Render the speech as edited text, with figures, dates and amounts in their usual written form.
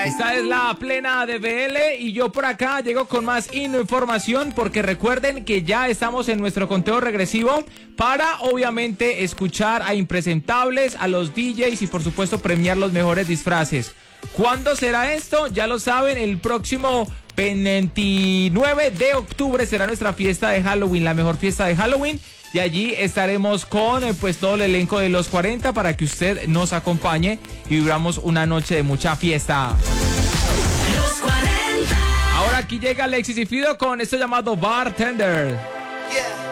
Esta es la plena de BL y yo por acá llego con más información porque recuerden que ya estamos en nuestro conteo regresivo para obviamente escuchar a impresentables, a los DJs y por supuesto premiar los mejores disfraces. ¿Cuándo será esto? Ya lo saben, el próximo 29 de octubre será nuestra fiesta de Halloween, la mejor fiesta de Halloween. Y allí estaremos con pues todo el elenco de los 40 para que usted nos acompañe y vivamos una noche de mucha fiesta. Los 40. Ahora aquí llega Alexis y Fido con esto llamado Bartender.